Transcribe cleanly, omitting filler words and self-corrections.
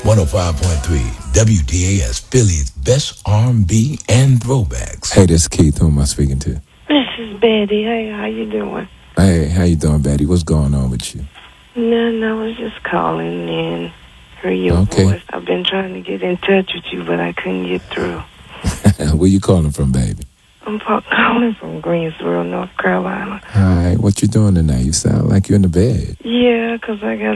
105.3 WDAS, Philly's best R&B and throwbacks. Hey, this is Keith. Who am I speaking to? This is Betty. Hey, how you doing? Hey, how you doing, Betty? What's going on with you? None. I was just calling in. Hear your voice. I've been trying to get in touch with you, but I couldn't get through. Where you calling from, baby? I'm calling from Greensboro, North Carolina. All right. What you doing tonight? You sound like you're in the bed. Yeah, 'cause I got